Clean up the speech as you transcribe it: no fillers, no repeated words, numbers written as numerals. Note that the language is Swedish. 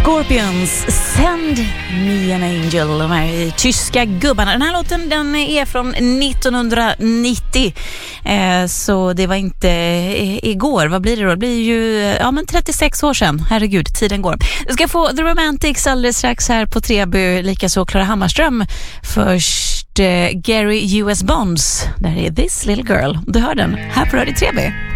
Scorpions, Send Me An Angel, de här tyska gubbarna. Den här låten, den är från 1990, så det var inte igår. Vad blir det då? Det blir ju 36 år sedan. Herregud, tiden går. Du ska få The Romantics alldeles strax här på Treby, likaså Klara Hammarström. Först Gary U.S. Bonds, där är This Little Girl. Du hör den här på Radio Treby.